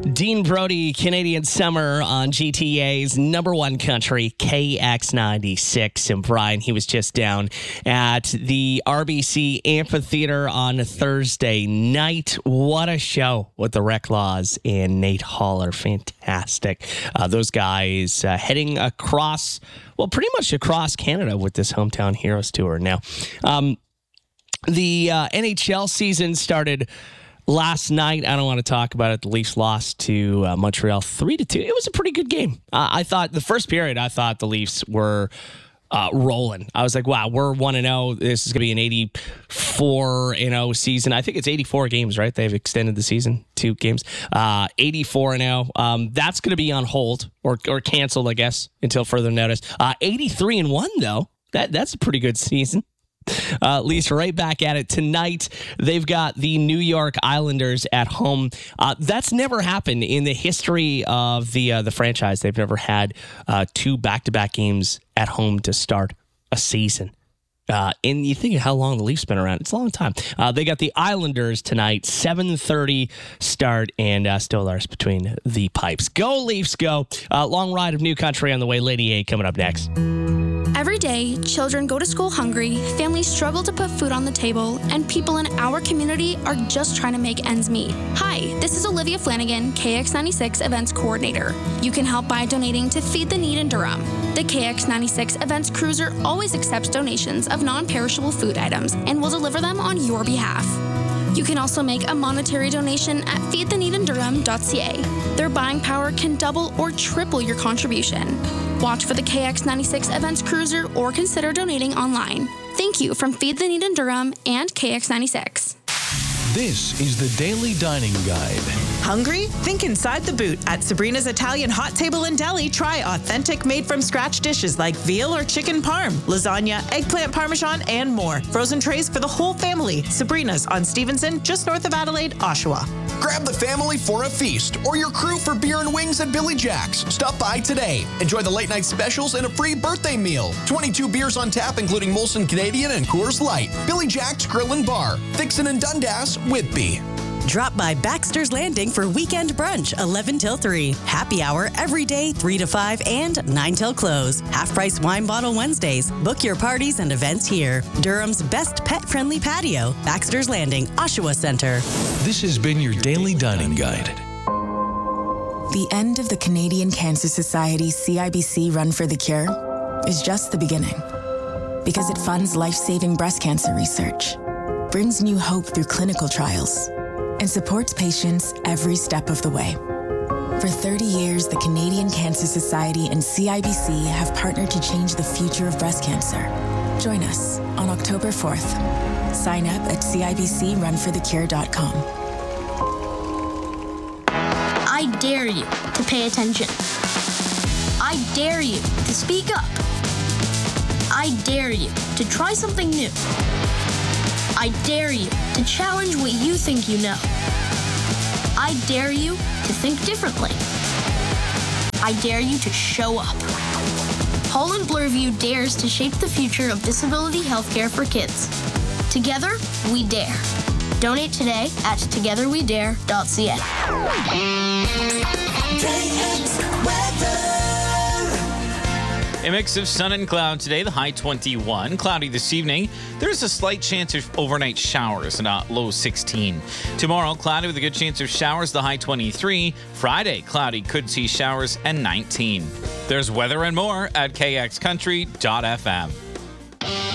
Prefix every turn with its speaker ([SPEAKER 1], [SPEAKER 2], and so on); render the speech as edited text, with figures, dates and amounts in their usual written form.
[SPEAKER 1] Dean Brody, Canadian Summer on GTA's number one country, KX96. And Brian, he was just down at the RBC Amphitheater on Thursday night. What a show with the Reclaws and Nate Haller. Fantastic. Those guys heading across, well, pretty much across Canada with this Hometown Heroes Tour. Now, the NHL season started last night. I don't want to talk about it. The Leafs lost to Montreal 3-2. It was a pretty good game. I thought the first period, I thought the Leafs were rolling. I was like, wow, we're 1-0. This is going to be an 84-0 season. I think it's 84 games, right? They've extended the season, 2 games. 84-0. That's going to be on hold or canceled, I guess, until further notice. 83-1, though. That's a pretty good season. Leafs right back at it tonight. They've got the New York Islanders at home. That's never happened in the history of the franchise. They've never had 2 back-to-back games at home to start a season. And you think of how long the Leafs been around. It's a long time. They got the Islanders tonight, 7:30 start, and Stolarz between the pipes. Go Leafs, go. Long ride of New Country on the way. Lady A coming up next.
[SPEAKER 2] Every day, children go to school hungry, families struggle to put food on the table, and people in our community are just trying to make ends meet. Hi, this is Olivia Flanagan, KX96 Events Coordinator. You can help by donating to Feed the Need in Durham. The KX96 Events Cruiser always accepts donations of non-perishable food items and will deliver them on your behalf. You can also make a monetary donation at feedtheneedindurham.ca. Their buying power can double or triple your contribution. Watch for the KX96 Events Cruiser or consider donating online. Thank you from Feed the Need in Durham and KX96.
[SPEAKER 3] This is the Daily Dining Guide.
[SPEAKER 4] Hungry? Think inside the boot. At Sabrina's Italian Hot Table and Deli, try authentic made-from-scratch dishes like veal or chicken parm, lasagna, eggplant parmesan, and more. Frozen trays for the whole family. Sabrina's on Stevenson, just north of Adelaide, Oshawa.
[SPEAKER 5] Grab the family for a feast or your crew for beer and wings at Billy Jack's. Stop by today. Enjoy the late night specials and a free birthday meal. 22 beers on tap, including Molson Canadian and Coors Light. Billy Jack's Grill and Bar. Dixon and Dundas, Whitby.
[SPEAKER 6] Drop by Baxter's Landing for weekend brunch, 11 till 3. Happy hour every day, 3 to 5 and 9 till close. Half-price wine bottle Wednesdays. Book your parties and events here. Durham's best pet-friendly patio, Baxter's Landing, Oshawa Center.
[SPEAKER 3] This has been your Daily Dining Guide.
[SPEAKER 7] The end of the Canadian Cancer Society CIBC Run for the Cure is just the beginning. Because it funds life-saving breast cancer research, brings new hope through clinical trials, and supports patients every step of the way. For 30 years, the Canadian Cancer Society and CIBC have partnered to change the future of breast cancer. Join us on October 4th. Sign up at cibcrunforthecure.com.
[SPEAKER 8] I dare you to pay attention. I dare you to speak up. I dare you to try something new. I dare you to challenge what you think you know. I dare you to think differently. I dare you to show up. Holland Bloorview dares to shape the future of disability healthcare for kids. Together, we dare. Donate today at togetherwedare.ca.
[SPEAKER 9] A mix of sun and cloud today, the high 21. Cloudy this evening. There's a slight chance of overnight showers and a low 16. Tomorrow, cloudy with a good chance of showers, the high 23. Friday, cloudy, could see showers and 19. There's weather and more at kxcountry.fm.